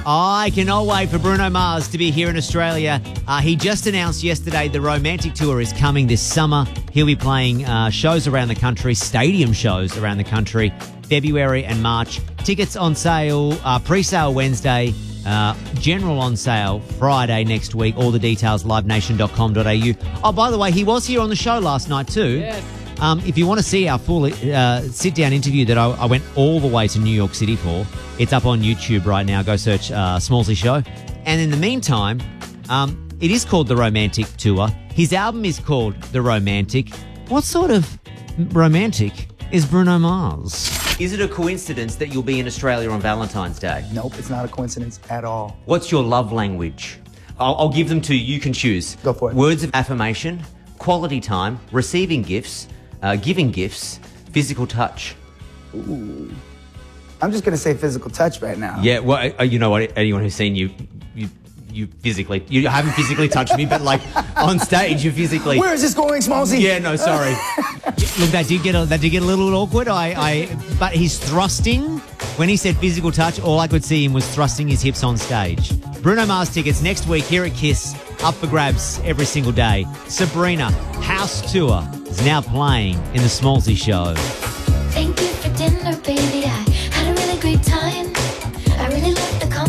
I cannot wait for Bruno Mars to be here in Australia. He just announced yesterday the Romantic Tour is coming this summer. He'll be playing shows around the country, stadium shows around the country, February and March. Tickets on sale, pre-sale Wednesday, general on sale Friday next week. All the details, livenation.com.au. Oh, by the way, he was here on the show last night too. Yeah. If you want to see our full sit-down interview that I went all the way to New York City for, it's up on YouTube right now. Go search Smallsy Show. And in the meantime, it is called The Romantic Tour. His album is called The Romantic. What sort of romantic is Bruno Mars? Is it a coincidence that you'll be in Australia on Valentine's Day? Nope, it's not a coincidence at all. What's your love language? I'll give them to you. You can choose. Go for it. Words of affirmation, quality time, receiving gifts, giving gifts, physical touch. Ooh. I'm just going to say physical touch right now. Yeah, well, you know what? Anyone who's seen you physically, you haven't physically touched me, but like on stage, you physically. Where is this going, Smallsy? Yeah, no, sorry. Look, that did get a little awkward. But he's thrusting. When he said physical touch, all I could see him was thrusting his hips on stage. Bruno Mars tickets next week here at KISS, up for grabs every single day. Sabrina House Tour is now playing in the Smallsy Show.